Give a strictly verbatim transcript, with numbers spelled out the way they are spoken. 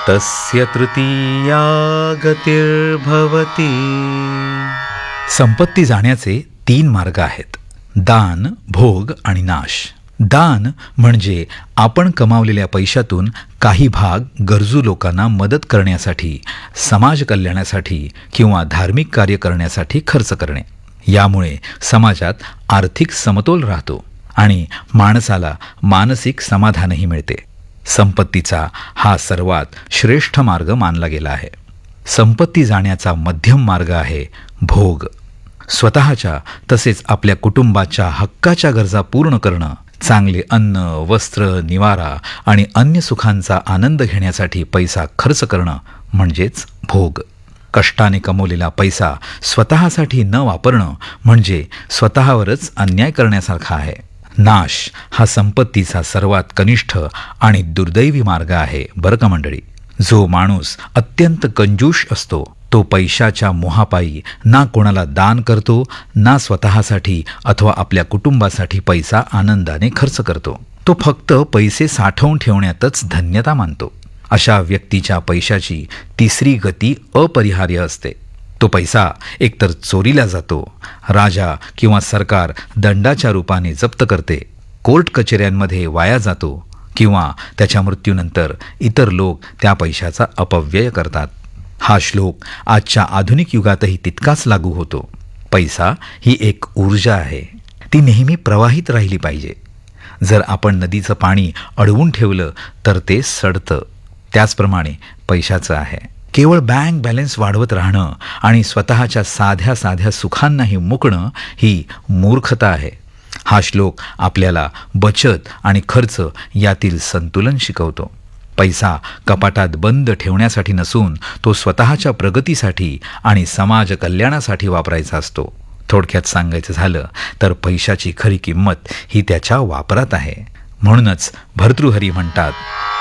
तस्य तृतीया गतिर्भवति. संपत्ती जाण्याचे तीन मार्ग आहेत: दान, भोग आणि नाश. दान म्हणजे आपण कमावलेल्या पैशातून काही भाग गरजू लोकांना मदत करण्यासाठी, समाज कल्याणासाठी किंवा धार्मिक कार्य करण्यासाठी खर्च करणे. यामुळे समाजात आर्थिक समतोल राहतो आणि माणसाला मानसिक समाधानही मिळते. संपत्तीचा हा सर्वात श्रेष्ठ मार्ग मानला गेला आहे. संपत्ती जाण्याचा मध्यम मार्ग आहे भोग. स्वतःच्या तसेच आपल्या कुटुंबाच्या हक्काच्या गरजा पूर्ण करणं, चांगले अन्न, वस्त्र, निवारा आणि अन्य सुखांचा आनंद घेण्यासाठी पैसा खर्च करणं म्हणजेच भोग. कष्टाने कमवलेला पैसा स्वतःसाठी न वापरणं म्हणजे स्वतःवरच अन्याय करण्यासारखा आहे. नाश हा संपत्तीचा सर्वात कनिष्ठ आणि दुर्दैवी मार्ग आहे बरं का मंडळी. जो माणूस अत्यंत कंजूष असतो तो पैशाच्या मोहापायी ना कोणाला दान करतो, ना स्वतःसाठी अथवा आपल्या कुटुंबासाठी पैसा आनंदाने खर्च करतो. तो फक्त पैसे साठवून ठेवण्यातच धन्यता मानतो. अशा व्यक्तीच्या पैशाची तिसरी गती अपरिहार्य असते. तो पैसा एकतर चोरीला जातो, राजा किंवा सरकार दंडाच्या रूपाने जप्त करते, कोर्ट कचेऱ्यांमध्ये वाया जातो किंवा त्याच्या मृत्यूनंतर इतर लोक त्या पैशाचा अपव्यय करतात. हा श्लोक आजच्या आधुनिक युगातही तितकाच लागू होतो. पैसा ही एक ऊर्जा आहे, ती नेहमी प्रवाहित राहिली पाहिजे. जर आपण नदीचं पाणी अडवून ठेवलं तर ते सडतं. त्याचप्रमाणे पैशाचं आहे. केवळ बँक बॅलन्स वाढवत राहणं आणि स्वतःच्या साध्या साध्या सुखांनाही मुकणं ही मूर्खता आहे. हा श्लोक आपल्याला बचत आणि खर्च यातील संतुलन शिकवतो. पैसा कपाटात बंद ठेवण्यासाठी नसून तो स्वतःच्या प्रगतीसाठी आणि समाज कल्याणासाठी वापरायचा असतो. थोडक्यात सांगायचं झालं तर पैशाची खरी किंमत ही त्याच्या वापरात आहे. म्हणूनच भर्तृहरी म्हणतात,